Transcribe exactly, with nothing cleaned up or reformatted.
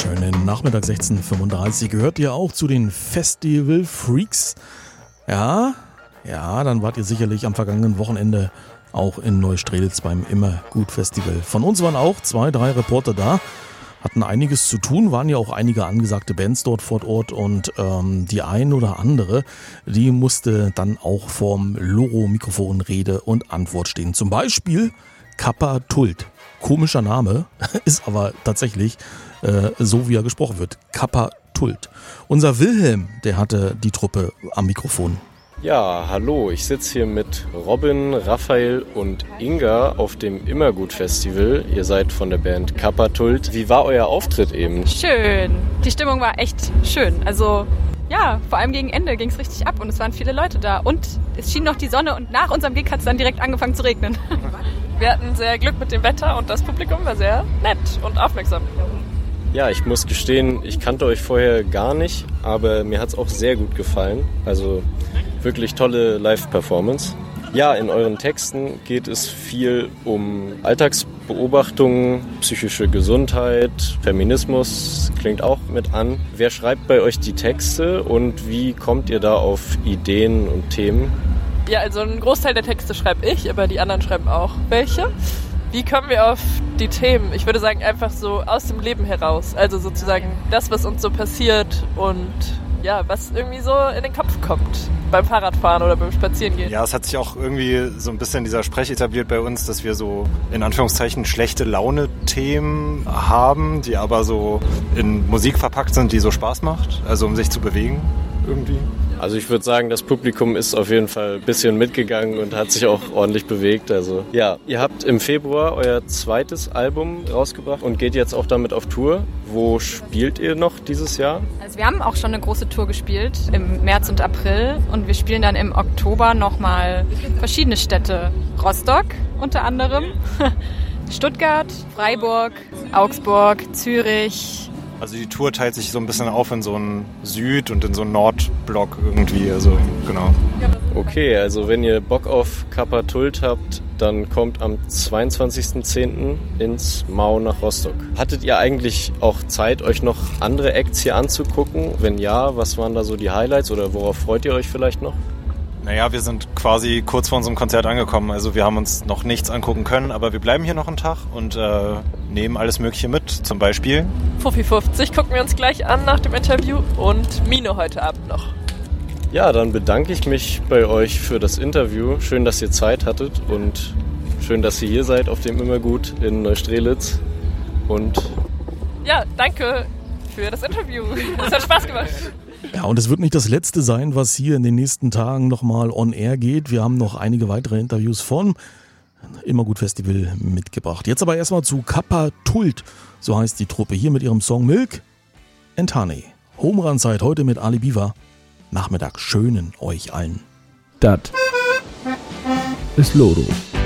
Schönen Nachmittag sechzehn Uhr fünfunddreißig. Gehört ihr auch zu den Festival-Freaks? Ja, ja, dann wart ihr sicherlich am vergangenen Wochenende auch in Neustrelitz beim Immergut-Festival. Von uns waren auch zwei, drei Reporter da, hatten einiges zu tun, waren ja auch einige angesagte Bands dort vor Ort und ähm, die ein oder andere, die musste dann auch vorm Loro-Mikrofon Rede und Antwort stehen. Zum Beispiel Kappa Tult. Komischer Name, ist aber tatsächlich äh, so, wie er gesprochen wird. Kappa Tult. Unser Wilhelm, der hatte die Truppe am Mikrofon. Ja, hallo, ich sitze hier mit Robin, Raphael und Inga auf dem Immergut-Festival. Ihr seid von der Band Kappa Tult. Wie war euer Auftritt eben? Schön. Die Stimmung war echt schön. Also ja, vor allem gegen Ende ging es richtig ab und es waren viele Leute da. Und es schien noch die Sonne und nach unserem Gig hat es dann direkt angefangen zu regnen. Wir hatten sehr Glück mit dem Wetter und das Publikum war sehr nett und aufmerksam. Ja, ich muss gestehen, ich kannte euch vorher gar nicht, aber mir hat es auch sehr gut gefallen. Also wirklich tolle Live-Performance. Ja, in euren Texten geht es viel um Alltagsbeobachtungen, psychische Gesundheit, Feminismus, klingt auch mit an. Wer schreibt bei euch die Texte und wie kommt ihr da auf Ideen und Themen? Ja, also einen Großteil der Texte schreibe ich, aber die anderen schreiben auch welche. Wie kommen wir auf die Themen? Ich würde sagen, einfach so aus dem Leben heraus. Also sozusagen das, was uns so passiert und ja, was irgendwie so in den Kopf kommt. Beim Fahrradfahren oder beim Spazierengehen. Ja, es hat sich auch irgendwie so ein bisschen dieser Sprech etabliert bei uns, dass wir so in Anführungszeichen schlechte Laune-Themen haben, die aber so in Musik verpackt sind, die so Spaß macht. Also um sich zu bewegen irgendwie. Also ich würde sagen, das Publikum ist auf jeden Fall ein bisschen mitgegangen und hat sich auch ordentlich bewegt. Also ja, ihr habt im Februar euer zweites Album rausgebracht und geht jetzt auch damit auf Tour. Wo spielt ihr noch dieses Jahr? Also wir haben auch schon eine große Tour gespielt im März und April und wir spielen dann im Oktober nochmal verschiedene Städte. Rostock unter anderem, Stuttgart, Freiburg, Augsburg, Zürich. Also die Tour teilt sich so ein bisschen auf in so einen Süd- und in so einen Nordblock irgendwie, also genau. Okay, also wenn ihr Bock auf Kappa Tult habt, dann kommt am zweiundzwanzigsten zehnten ins Mau nach Rostock. Hattet ihr eigentlich auch Zeit, euch noch andere Acts hier anzugucken? Wenn ja, was waren da so die Highlights oder worauf freut ihr euch vielleicht noch? Naja, wir sind quasi kurz vor unserem Konzert angekommen, also wir haben uns noch nichts angucken können, aber wir bleiben hier noch einen Tag und äh, nehmen alles Mögliche mit, zum Beispiel Fuffi fünfzig gucken wir uns gleich an nach dem Interview und Mino heute Abend noch. Ja, dann bedanke ich mich bei euch für das Interview. Schön, dass ihr Zeit hattet und schön, dass ihr hier seid auf dem Immergut in Neustrelitz. Und ja, danke für das Interview. Es hat Spaß gemacht. Ja, und es wird nicht das letzte sein, was hier in den nächsten Tagen nochmal on air geht. Wir haben noch einige weitere Interviews vom Immergut Festival mitgebracht. Jetzt aber erstmal zu Kappa Tult, so heißt die Truppe, hier mit ihrem Song Milk and Honey. Home Run Zeit heute mit Ali Biwa. Nachmittag schönen euch allen. Das ist Loro.